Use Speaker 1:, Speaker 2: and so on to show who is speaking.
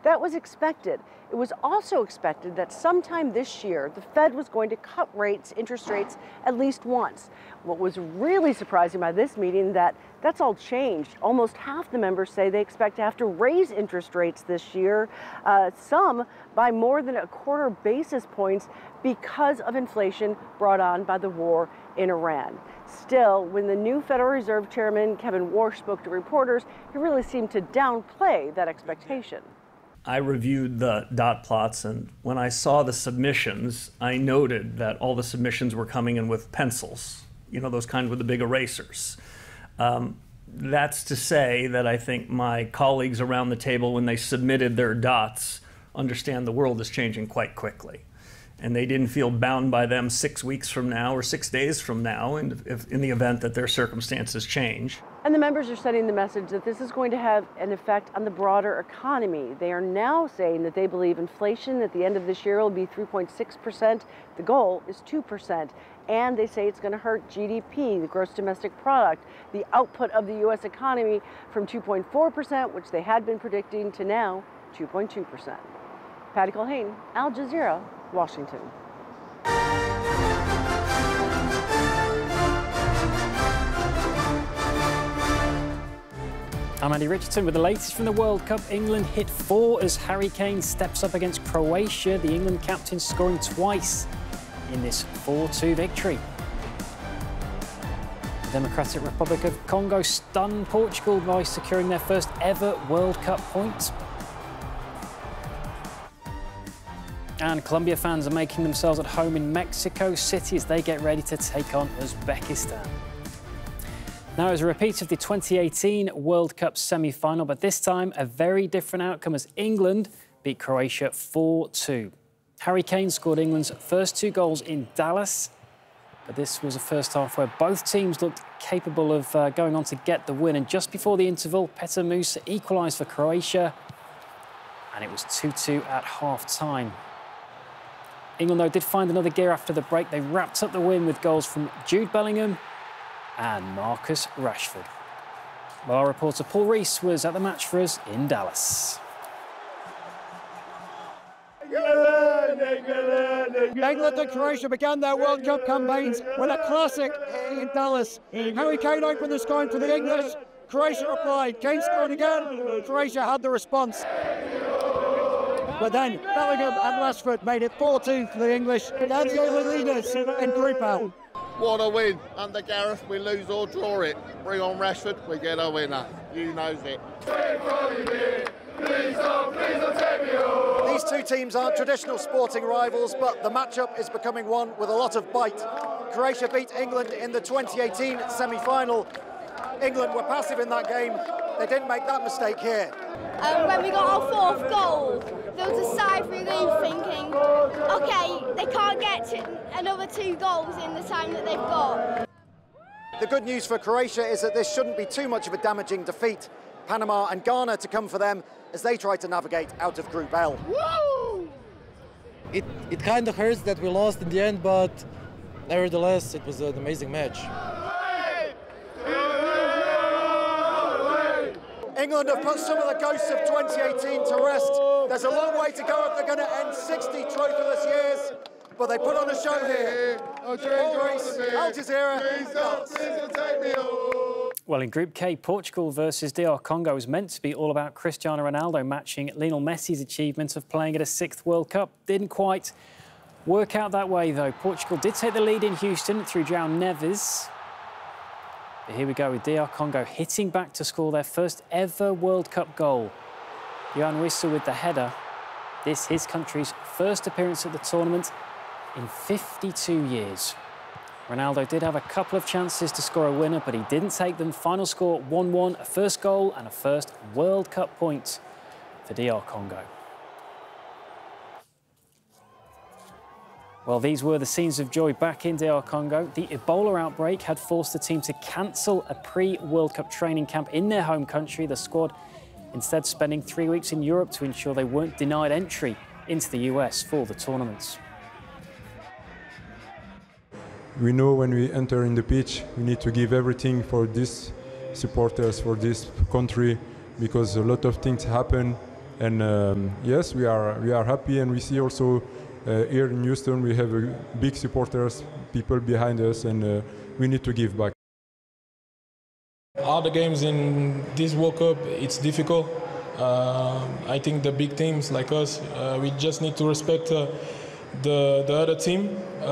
Speaker 1: That was expected. It was also expected that sometime this year, the Fed was going to cut interest rates at least once. What was really surprising by this meeting that's all changed. Almost half the members say they expect to have to raise interest rates this year, some by more than a quarter basis points because of inflation brought on by the war in Iran. Still, when the new Federal Reserve Chairman Kevin Warsh spoke to reporters, he really seemed to downplay that expectation.
Speaker 2: I reviewed the dot plots, and when I saw the submissions, I noted that all the submissions were coming in with pencils, you know, those kind with the big erasers. That's to say that I think my colleagues around the table, when they submitted their dots, understand the world is changing quite quickly. And they didn't feel bound by them 6 weeks from now or 6 days from now in the event that their circumstances change.
Speaker 1: And the members are sending the message that this is going to have an effect on the broader economy. They are now saying that they believe inflation at the end of this year will be 3.6%. The goal is 2%. And they say it's going to hurt GDP, the gross domestic product, the output of the U.S. economy from 2.4%, which they had been predicting, to now 2.2%. Patty Culhane, Al Jazeera, Washington.
Speaker 3: I'm Andy Richardson with the latest from the World Cup. England hit 4 as Harry Kane steps up against Croatia, the England captain scoring twice in this 4-2 victory. The Democratic Republic of Congo stunned Portugal by securing their first ever World Cup point. And Colombia fans are making themselves at home in Mexico City as they get ready to take on Uzbekistan. Now, it's a repeat of the 2018 World Cup semi-final, but this time a very different outcome as England beat Croatia 4-2. Harry Kane scored England's first 2 goals in Dallas, but this was a first half where both teams looked capable of going on to get the win. And just before the interval, Petar Musa equalised for Croatia, and it was 2-2 at half-time. England, though, did find another gear after the break. They wrapped up the win with goals from Jude Bellingham and Marcus Rashford. Well, our reporter Paul Rees was at the match for us in Dallas.
Speaker 4: England and Croatia began their World Cup campaigns with a classic in Dallas. Harry Kane opened the scoring for the English. Croatia replied. Kane scored again. Croatia had the response. But then Bellingham and Rashford made it 4-2 for the English. And they're the leaders in Group L.
Speaker 5: What a win. Under Gareth, we lose or draw it. Bring on Rashford, we get a winner. You knows it.
Speaker 4: These two teams aren't traditional sporting rivals, but the matchup is becoming one with a lot of bite. Croatia beat England in the 2018 semi-final. England were passive in that game. They didn't make that mistake here.
Speaker 6: When we got our 4th goal, there was a sigh through the thinking, OK, they can't get to another 2 goals in the time that they've got.
Speaker 4: The good news for Croatia is that this shouldn't be too much of a damaging defeat. Panama and Ghana to come for them as they try to navigate out of Group L.
Speaker 6: Woo!
Speaker 7: It kind of hurts that we lost in the end, but nevertheless, it was an amazing match.
Speaker 4: England have put some of the ghosts of 2018 to rest. There's a long way to go if they're going to end 60 trophyless years, but they put on a show here. Paul Rees, Al Jazeera.
Speaker 3: Well, in Group K, Portugal versus DR Congo was meant to be all about Cristiano Ronaldo matching Lionel Messi's achievement of playing at a 6th World Cup. Didn't quite work out that way, though. Portugal did take the lead in Houston through João Neves. But here we go with DR Congo hitting back to score their first ever World Cup goal. Yohan Wissa with the header. This his country's first appearance at the tournament in 52 years. Ronaldo did have a couple of chances to score a winner, but he didn't take them. Final score 1-1, a first goal and a first World Cup point for DR Congo. Well, these were the scenes of joy back in DR Congo. The Ebola outbreak had forced the team to cancel a pre-World Cup training camp in their home country. The squad instead spending 3 weeks in Europe to ensure they weren't denied entry into the US for the tournament.
Speaker 8: We know when we enter in the pitch, we need to give everything for these supporters, for this country, because a lot of things happen And yes, we are happy, and we see also here in Houston we have big supporters, people behind us, and we need to give back.
Speaker 9: All the games in this World Cup, it's difficult. I think the big teams like us, we just need to respect the other team.